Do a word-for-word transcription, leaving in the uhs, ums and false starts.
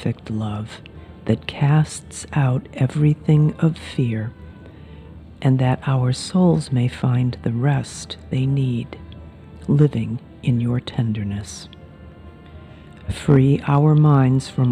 perfect love that casts out everything of fear, and that our souls may find the rest they need, living in your tenderness. Free our minds from